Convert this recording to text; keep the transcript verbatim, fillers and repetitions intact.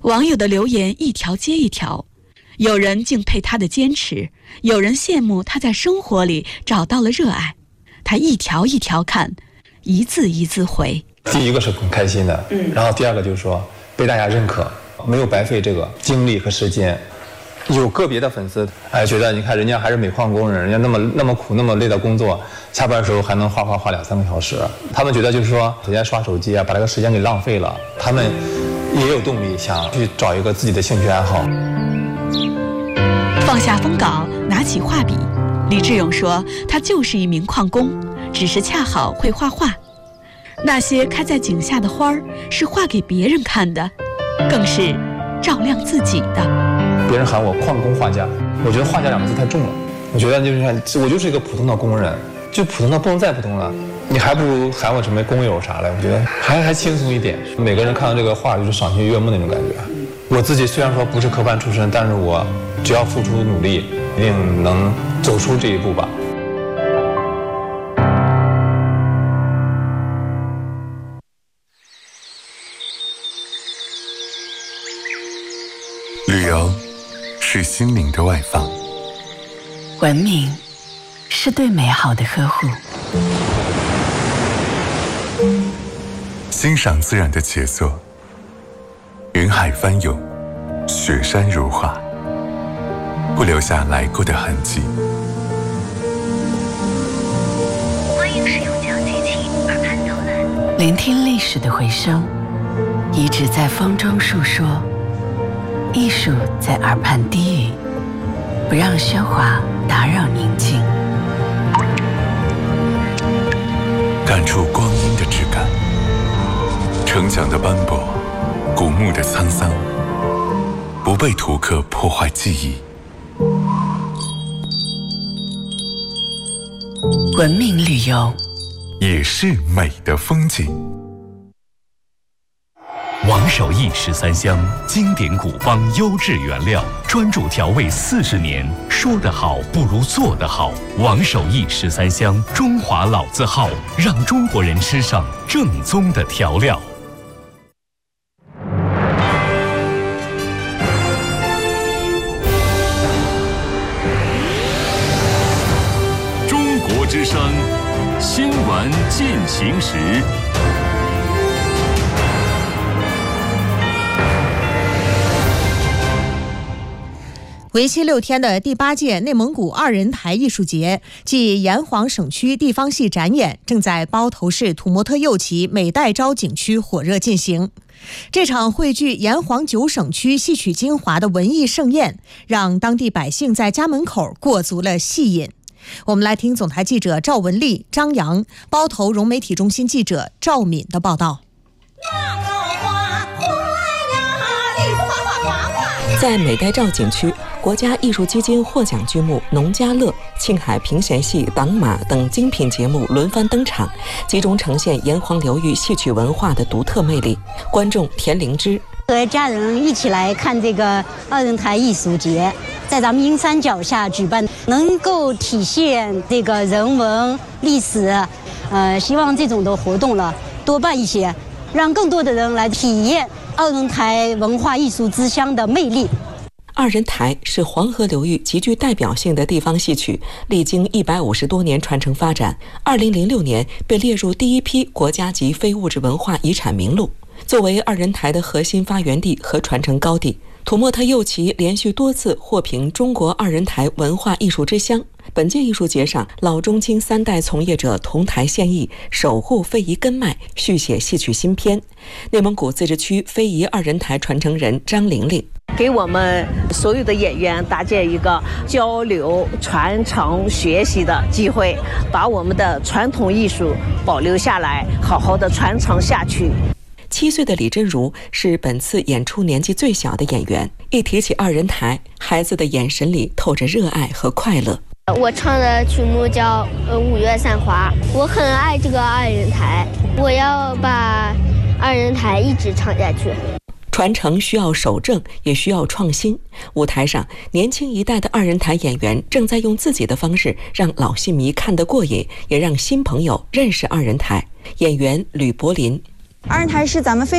网友的留言一条接一条，有人敬佩他的坚持，有人羡慕他在生活里找到了热爱。他一条一条看，一字一字回。 第一个是很开心的，嗯，然后第二个就是说被大家认可，没有白费这个精力和时间。有个别的粉丝哎觉得你看人家还是煤矿工人，人家那么那么苦那么累的工作，下班的时候还能画画画两三个小时，他们觉得就是说整天刷手机啊，把这个时间给浪费了，他们也有动力想去找一个自己的兴趣爱好。 放下封稿，拿起画笔，李志勇说他就是一名矿工，只是恰好会画画。那些开在井下的花儿是画给别人看的，更是照亮自己的。 别人喊我矿工画家，我觉得画家两个字太重了，我觉得就是我就是一个普通的工人，就普通的不能再普通了，你还不如喊我什么工友啥的，我觉得还还轻松一点。每个人看到这个画就是赏心悦目那种感觉。我自己虽然说不是科班出身，但是我只要付出努力，一定能走出这一步吧。 旅游是心灵的外放， 文明是对美好的呵护， 欣赏自然的杰作，云海翻涌，雪山如画，不留下来过的痕迹。 欢迎使用讲机器耳畔导览，聆听历史的回声，遗址在风中述说，艺术在耳畔低语，不让喧哗打扰宁静， 感触光阴的质感，城墙的斑驳，古墓的沧桑，不被图刻破坏记忆。 文明旅游也是美的风景。 王守义十三香，经典古方，优质原料，专注调味四十年。说得好不如做得好。王守义十三香，中华老字号，让中国人吃上正宗的调料。中国之声，新闻进行时。 为期六天的第八届内蒙古二人台艺术节暨炎黄省区地方戏展演正在包头市土默特右旗美代昭景区火热进行。这场汇聚炎黄九省区戏曲精华的文艺盛宴，让当地百姓在家门口过足了戏瘾。我们来听总台记者赵文丽、张扬、包头融媒体中心记者赵敏的报道。 在美代昭景区，国家艺术基金获奖剧目《农家乐》、青海评弦戏、党马等精品节目轮番登场，集中呈现炎黄流域戏曲文化的独特魅力。观众田灵芝和家人一起来看这个二人台艺术节，在咱们阴山脚下举办，能够体现这个人文历史，呃，希望这种的活动了多办一些，让更多的人来体验二人台文化艺术之乡的魅力。 二人台是黄河流域极具代表性的地方戏曲，历经一百五十多年传承发展，二零零六年被列入第一批国家级非物质文化遗产名录。作为二人台的核心发源地和传承高地，土默特右旗连续多次获评中国二人台文化艺术之乡。本届艺术节上，老中青三代从业者同台献艺，守护非遗根脉，续写戏曲新篇。内蒙古自治区非遗二人台传承人张玲玲给我们所有的演员搭建一个交流、传承、学习的机会，把我们的传统艺术保留下来，好好的传承下去。 七岁的李真如是本次演出年纪最小的演员。一提起二人台，孩子的眼神里透着热爱和快乐。 我唱的曲目叫《呃五月散花》，我很爱这个二人台，我要把二人台一直唱下去。 传承需要守正，也需要创新。舞台上，年轻一代的二人台演员正在用自己的方式让老戏迷看得过瘾，也让新朋友认识二人台。演员吕柏林， 二人台是咱们非